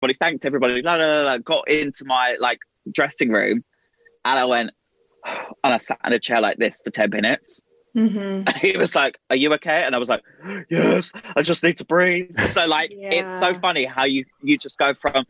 everybody, thanked everybody, got into my like dressing room, and I went, and I sat in a chair like this for 10 minutes. Mm-hmm. And he was like, "Are you okay?" And I was like, "Yes, I just need to breathe." So like, it's so funny how you just go from,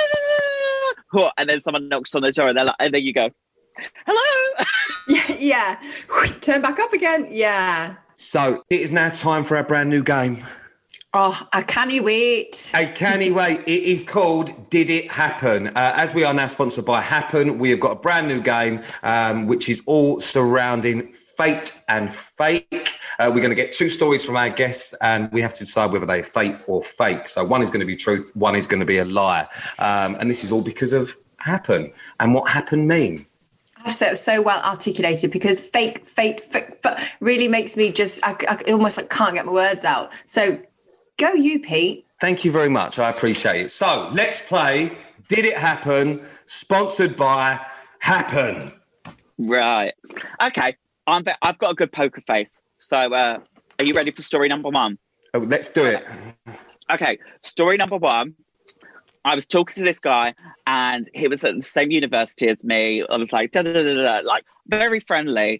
and then someone knocks on the door, and they're like, and then you go, "Hello." Yeah. Turn back up again. Yeah. So it is now time for our brand new game. Oh, I can't wait. I can't wait. It is called Did It Happen? As we are now sponsored by Happen, we have got a brand new game, which is all surrounding fate and fake. We're going to get 2 stories from our guests, and we have to decide whether they're fate or fake. So one is going to be truth, one is going to be a lie. And this is all because of Happen and what Happen mean. So well articulated, because fate really makes me just, I almost like can't get my words out. So go you, Pete. Thank you very much. I appreciate it. So let's play Did It Happen? Sponsored by Happen. Right. Okay. I've got a good poker face. So are you ready for story number 1? Oh, let's do it. Okay. Story number 1. I was talking to this guy, and he was at the same university as me. I was like, like very friendly.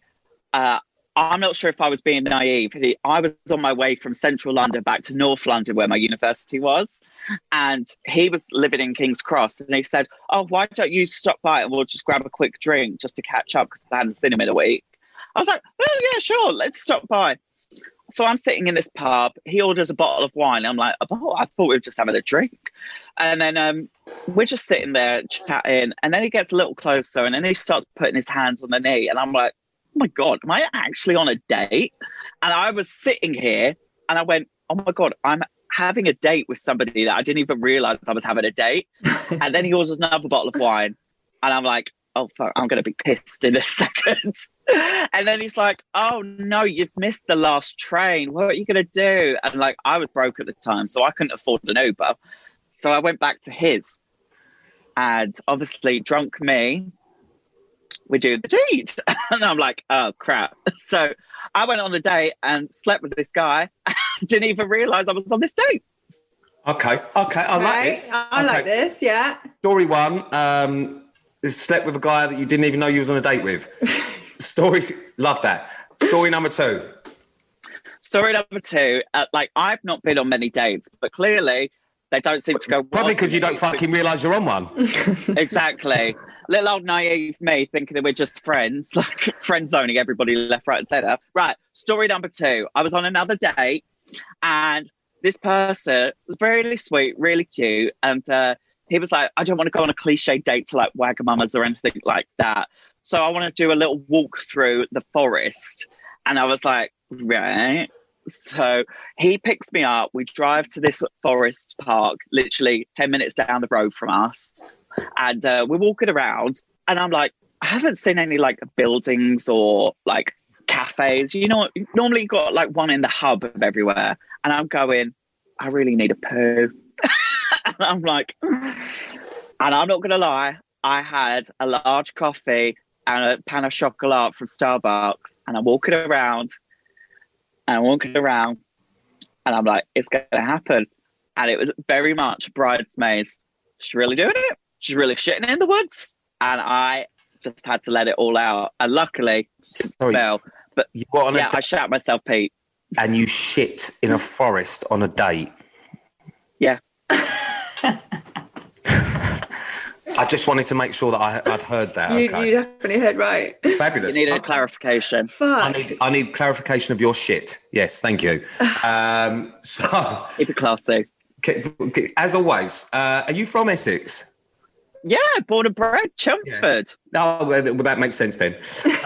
I'm not sure if I was being naive. I was on my way from central London back to North London, where my university was. And he was living in King's Cross. And he said, "Oh, why don't you stop by and we'll just grab a quick drink just to catch up, because I hadn't seen him in a week." I was like, "Oh, yeah, sure. Let's stop by." So I'm sitting in this pub. He orders a bottle of wine. I'm like, "Oh, I thought we were just having a drink." And then we're just sitting there chatting. And then he gets a little closer, and then he starts putting his hands on the knee. And I'm like, "Oh my God, am I actually on a date?" And I was sitting here and I went, "Oh my God, I'm having a date with somebody that I didn't even realize I was having a date." And then he orders another bottle of wine. And I'm like, "Oh, fuck, I'm going to be pissed in a second." And then he's like, "Oh, no, you've missed the last train. What are you going to do?" And like, I was broke at the time, so I couldn't afford an Uber. So I went back to his. And obviously, drunk me, we do the deed. And I'm like, "Oh, crap." So I went on a date and slept with this guy. Didn't even realise I was on this date. Okay. I like this. I like this, yeah. Story 1, slept with a guy that you didn't even know you was on a date with. Love that. Story number 2. Story number 2, like, I've not been on many dates, but clearly they don't seem to go well. Probably because you don't fucking realise you're on one. Exactly. Little old naive me thinking that we're just friends, like friend zoning everybody left, right and centre. Right, story number 2. I was on another date, and this person was really sweet, really cute, and he was like, "I don't want to go on a cliche date to like Wagamama's or anything like that. So I want to do a little walk through the forest." And I was like, "Right." So he picks me up. We drive to this forest park, literally 10 minutes down the road from us. And we're walking around, and I'm like, I haven't seen any like buildings or like cafes. You know, normally you've got like one in the hub of everywhere. And I'm going, I really need a poo. And I'm like, and I'm not going to lie, I had a large coffee and a pan of chocolate from Starbucks, and I'm walking around, and I'm like, it's going to happen. And it was very much Bridesmaids. She's really doing it. She's really shitting in the woods. And I just had to let it all out. And luckily, fell. But I shat myself, Pete. And you shit in a forest on a date. Yeah. I just wanted to make sure that I'd heard that. You definitely heard right. Fabulous. You needed a clarification. Fuck. I need clarification of your shit. Yes, thank you. So Keep it classy. As always, are you from Essex? Yeah, born and bred, Chelmsford. Yeah. Oh, well, that makes sense then.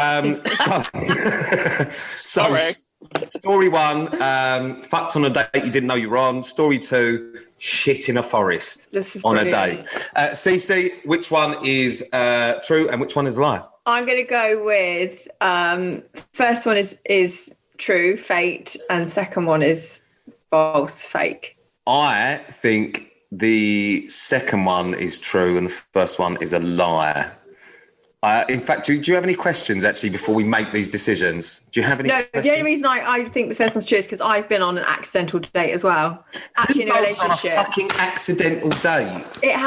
Sorry. Story 1, fucked on a date you didn't know you were on. Story 2, shit in a forest on brilliant. A date. Cece, which one is true and which one is a lie? I'm going to go with first one is true, fate, and second one is false, fake. I think the second one is true and the first one is a lie. In fact, do you have any questions actually before we make these decisions? Do you have any? No, questions? the only reason I think the first one's true is because I've been on an accidental date as well. Actually, in a Who goes on relationship. a fucking accidental date. It